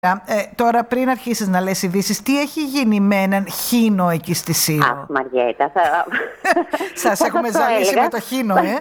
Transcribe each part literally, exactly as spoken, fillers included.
Ε, τώρα πριν αρχίσεις να λες ειδήσεις, τι έχει γίνει με έναν χήνο εκεί στη Σύρο? Αχ, Μαριέτα, θα... Σας έχουμε ζαλίσει με το χήνο, ε!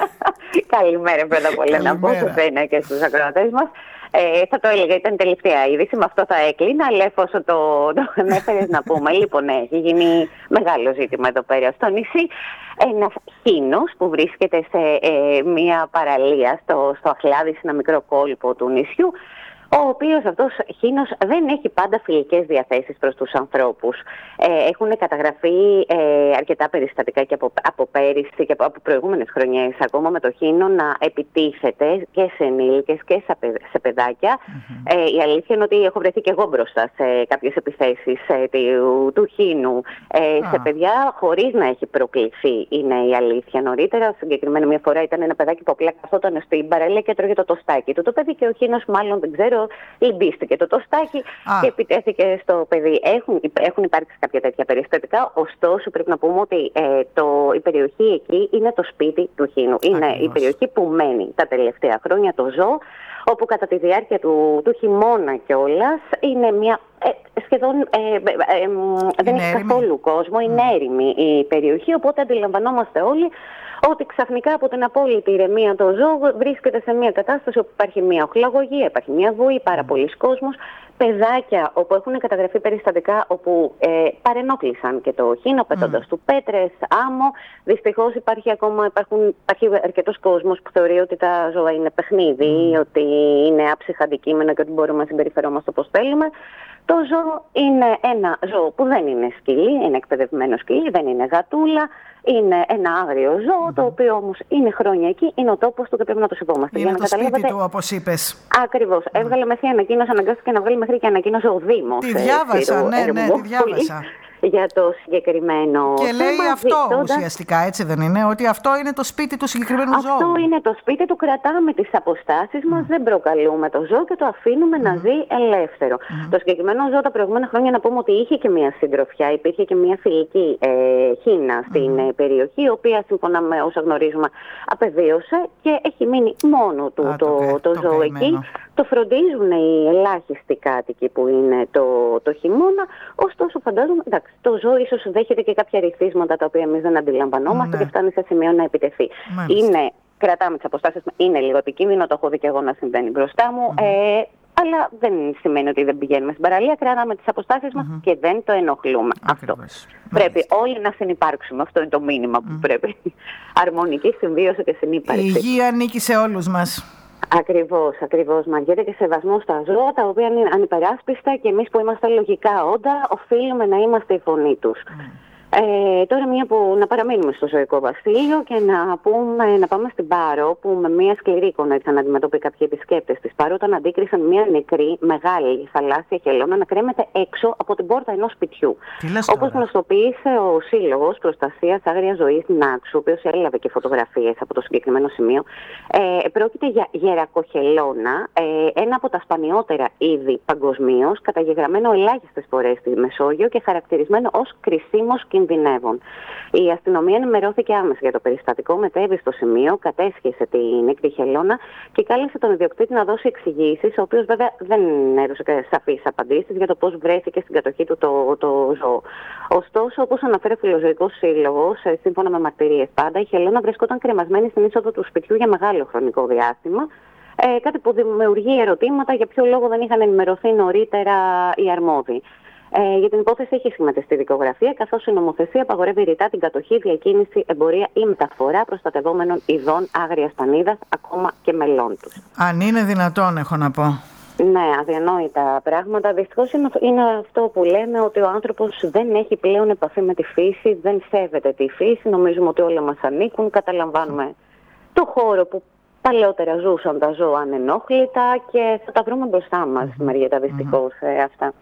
Καλημέρα πρώτα απ' όλα να πω σε σένα και στους ακροατές μας. Ε, θα το έλεγα, ήταν τελευταία είδηση, με αυτό θα έκλεινα, αλλά εφόσον το, το ανέφερες να πούμε. Λοιπόν, ναι, έχει γίνει μεγάλο ζήτημα εδώ πέρα στο νησί. Ένας χήνος που βρίσκεται σε ε, μια παραλία στο, στο Αχλάδι, σε ένα μικρό κόλπο του νησιού, ο οποίος αυτός χήνος δεν έχει πάντα φιλικές διαθέσεις προς τους ανθρώπους. Ε, έχουν καταγραφεί ε, αρκετά περιστατικά και από, από πέρυσι και από, από προηγούμενες χρονιές ακόμα με το χήνο να επιτίθεται και σε ενήλικες και σε, σε παιδάκια. Mm-hmm. Ε, η αλήθεια είναι ότι έχω βρεθεί και εγώ μπροστά σε κάποιες επιθέσεις ε, του, του χήνου ε, ah. σε παιδιά χωρίς να έχει προκληθεί, είναι η αλήθεια. Νωρίτερα, συγκεκριμένα μια φορά ήταν ένα παιδάκι που απλά καθόταν στην παραλία και τρώγε το τοστάκι του. Το παιδί και ο χήνος μάλλον δεν ξέρω. Λυμπίστηκε το τοστάκι ah. και επιτέθηκε στο παιδί. Έχουν, έχουν υπάρξει κάποια τέτοια περιστατικά, ωστόσο πρέπει να πούμε ότι ε, το, η περιοχή εκεί είναι το σπίτι του χήνου. Είναι Ακριβώς. η περιοχή που μένει τα τελευταία χρόνια το ζώο, όπου κατά τη διάρκεια του, του χειμώνα κιόλας είναι μια ε, σχεδόν ε, ε, ε, ε, δεν έχει καθόλου κόσμο, mm. είναι έρημη η περιοχή, οπότε αντιλαμβανόμαστε όλοι ότι ξαφνικά από την απόλυτη ηρεμία το ζώο βρίσκεται σε μια κατάσταση όπου υπάρχει μια οχλαγωγία, υπάρχει μια βοή, πάρα mm. πολλοί κόσμος, παιδάκια όπου έχουν καταγραφεί περιστατικά όπου ε, παρενόχλησαν και το χήνο, πετώντας mm. του πέτρες, άμμο. Δυστυχώς υπάρχει ακόμα υπάρχουν, υπάρχει αρκετός κόσμος που θεωρεί ότι τα ζώα είναι παιχνίδι, mm. ότι είναι άψυχα αντικείμενα και ότι μπορούμε να συμπεριφερόμαστε όπως θέλουμε. Το ζώο είναι ένα ζώο που δεν είναι σκυλί, είναι εκπαιδευμένο σκυλί, δεν είναι γατούλα. Είναι ένα άγριο ζώο, mm-hmm. το οποίο όμως είναι χρόνια εκεί, είναι ο τόπος του και πρέπει να το σεβόμαστε. Είναι για να το καταλάβετε... σπίτι του, όπως είπες. Ακριβώς. Mm. Έβγαλε μέχρι ανακοίνωση, αναγκάστηκε να βγάλει μέχρι και ανακοίνωση ο Δήμος. Τη διάβασα, ε, ναι, ναι, τη διάβασα. Για το συγκεκριμένο και θέμα, λέει αυτό δείκτοντας... ουσιαστικά, έτσι δεν είναι, ότι αυτό είναι το σπίτι του συγκεκριμένου αυτό ζώου. Αυτό είναι το σπίτι του, κρατάμε τις αποστάσεις μας, mm. δεν προκαλούμε το ζώο και το αφήνουμε mm. να ζει ελεύθερο. Mm. Το συγκεκριμένο ζώο τα προηγούμενα χρόνια να πούμε ότι είχε και μια συντροφιά, υπήρχε και μια φιλική ε, χήνα στην mm. περιοχή, η οποία σύμφωνα με όσα γνωρίζουμε απεβίωσε και έχει μείνει μόνο του Α, το, το, το, το ζώο εκεί. Το φροντίζουν οι ελάχιστοι κάτοικοι που είναι το, το χειμώνα, ωστόσο φαντάζομαι, εντάξει, το ζώο ίσως δέχεται και κάποια ρυθίσματα τα οποία εμείς δεν αντιλαμβανόμαστε ναι. και φτάνει σε σημείο να επιτεθεί. Είναι, κρατάμε τις αποστάσεις, είναι λίγο επικίνδυνο, το έχω δει και εγώ να συμβαίνει μπροστά μου, mm-hmm. ε, αλλά δεν σημαίνει ότι δεν πηγαίνουμε στην παραλία, κρατάμε τις αποστάσεις μας mm-hmm. και δεν το ενοχλούμε. Αυτό. Πρέπει όλοι να συνυπάρξουμε, αυτό είναι το μήνυμα που mm-hmm. πρέπει. Αρμονική συμβίωση και συνύπαρξη. Η υγεία ανήκει σε όλους μας. Ακριβώς, ακριβώς, Μαριέτα, και σεβασμό στα ζώα, τα οποία είναι ανυπεράσπιστα και εμείς που είμαστε λογικά όντα, οφείλουμε να είμαστε η φωνή τους. Mm. Ε, τώρα μια που να παραμείνουμε στο ζωικό βασίλειο και να, πούμε, να πάμε στην Πάρο, που με μια σκληρή εικόνα ήρθαν να αντιμετωπίσουν κάποιοι επισκέπτες της Πάρο, όταν αντίκρισαν μια νεκρή, μεγάλη θαλάσσια χελώνα να κρέμεται έξω από την πόρτα ενός σπιτιού. Όπως γνωστοποίησε ο Σύλλογος Προστασίας Άγριας Ζωής Νάξου, ο οποίος έλαβε και φωτογραφίες από το συγκεκριμένο σημείο, ε, πρόκειται για γερακοχελώνα, ε, ένα από τα σπανιότερα είδη παγκοσμίως, καταγεγραμμένο ελάχιστες φορές στη Μεσόγειο και χαρακτηρισμένο ως κρισίμος κινδυνεύων. Η αστυνομία ενημερώθηκε άμεσα για το περιστατικό, μετέβη στο σημείο, κατέσχεσε την νεκρή χελώνα και κάλεσε τον ιδιοκτήτη να δώσει εξηγήσεις, ο οποίος βέβαια δεν έδωσε σαφείς απαντήσεις για το πώς βρέθηκε στην κατοχή του το, το ζώο. Ωστόσο, όπως αναφέρει ο Φιλοζωικός Σύλλογος, σύμφωνα με μαρτυρίες πάντα, η χελώνα βρισκόταν κρεμασμένη στην είσοδο του σπιτιού για μεγάλο χρονικό διάστημα. Ε, κάτι που δημιουργεί ερωτήματα για ποιο λόγο δεν είχαν ενημερωθεί νωρίτερα οι αρμόδιοι. Ε, για την υπόθεση έχει σχηματιστεί δικογραφία, καθώς η νομοθεσία απαγορεύει ρητά την κατοχή, διακίνηση, εμπορία ή μεταφορά προστατευόμενων ειδών άγριας πανίδας, ακόμα και μελών τους. Αν είναι δυνατόν, έχω να πω. Ναι, αδιανόητα πράγματα. Δυστυχώς είναι αυτό που λέμε, ότι ο άνθρωπος δεν έχει πλέον επαφή με τη φύση, δεν σέβεται τη φύση. Νομίζουμε ότι όλα μας ανήκουν, καταλαμβάνουμε το χώρο που παλαιότερα ζούσαν τα ζώα ανενόχλητα και θα τα βρούμε μπροστά μας, mm-hmm. Μαριέτα, δυστυχώς mm-hmm. αυτά.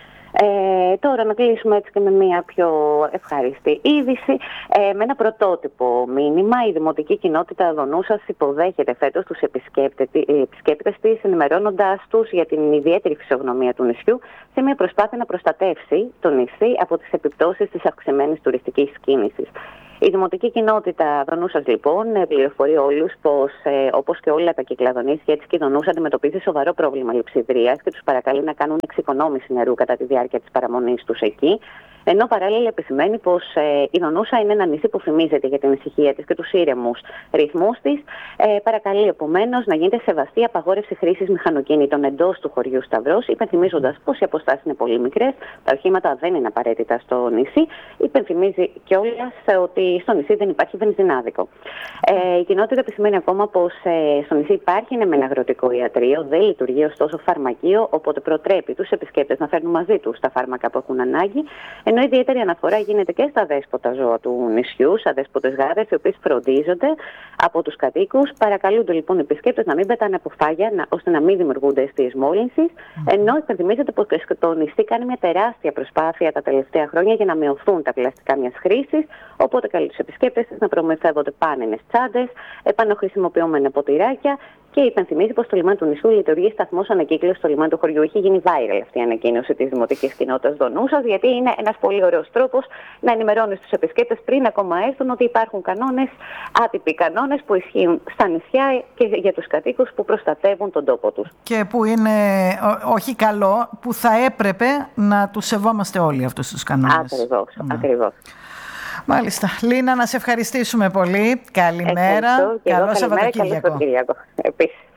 Ε, τώρα να κλείσουμε έτσι και με μια πιο ευχάριστη είδηση. Ε, με ένα πρωτότυπο μήνυμα, η Δημοτική Κοινότητα Δονούσας υποδέχεται φέτος τους επισκέπτες της, ενημερώνοντάς τους για την ιδιαίτερη φυσιογνωμία του νησιού, σε μια προσπάθεια να προστατεύσει το νησί από τις επιπτώσεις της αυξημένης τουριστικής κίνησης. Η δημοτική κοινότητα Δονούσας, λοιπόν, πληροφορεί όλους πως, ε, όπως και όλα τα κυκλαδονήσια, έτσι και η Δονούσα αντιμετωπίζει σοβαρό πρόβλημα λειψιδρίας και τους παρακαλεί να κάνουν εξοικονόμηση νερού κατά τη διάρκεια της παραμονής τους εκεί. Ενώ παράλληλα επισημαίνει πως ε, η Δονούσα είναι ένα νησί που φημίζεται για την ησυχία της και τους ήρεμους ρυθμούς της. Ε, παρακαλεί επομένως να γίνεται σεβαστή απαγόρευση χρήσης μηχανοκίνητων εντός του χωριού Σταυρός, υπενθυμίζοντας πως οι αποστάσεις είναι πολύ μικρές, τα οχήματα δεν είναι απαραίτητα στο νησί. Υπενθυμίζει κιόλας ότι στο νησί δεν υπάρχει βενζινάδικο. Ε, η κοινότητα επισημαίνει ακόμα πως ε, στο νησί υπάρχει ναι, με ένα αγροτικό ιατρείο, δεν λειτουργεί ωστόσο φαρμακείο, οπότε προτρέπει τους επισκέπτες να φέρνουν μαζί τους τα φάρμακα που έχουν ανάγκη. Ενώ ιδιαίτερη αναφορά γίνεται και στα δέσποτα ζώα του νησιού, στα δέσποτες γάδες, οι οποίες φροντίζονται από τους κατοίκους. Παρακαλούνται λοιπόν οι επισκέπτες να μην πετάνε από φάγια, να, ώστε να μην δημιουργούνται αιστείες μόλυνσης. Mm. Ενώ υπενθυμίζεται πως το νησί κάνει μια τεράστια προσπάθεια τα τελευταία χρόνια για να μειωθούν τα πλαστικά μιας χρήσης. Οπότε καλεί τους επισκέπτες να προμηθεύονται πάνινες τσάντες, επαναχρησιμοποιούμενα ποτηράκια. Και υπενθυμίζει πως στο λιμάνι του νησιού λειτουργεί σταθμός ανακύκλωσης στο λιμάνι του χωριού. Έχει γίνει viral αυτή η ανακοίνωση της δημοτικής κοινότητας Δονούσας, γιατί είναι ένας πολύ ωραίος τρόπος να ενημερώνει τους επισκέπτες πριν ακόμα έρθουν ότι υπάρχουν κανόνες, άτυποι κανόνες που ισχύουν στα νησιά και για τους κατοίκους που προστατεύουν τον τόπο τους. Και που είναι όχι καλό, που θα έπρεπε να τους σεβόμαστε όλοι αυτούς τους κανόνες. Ακριβώς, ναι. ακριβώς. Μάλιστα. Λίνα, να σε ευχαριστήσουμε πολύ. Καλημέρα. Καλό Σαββατοκύριακο. Επίσης.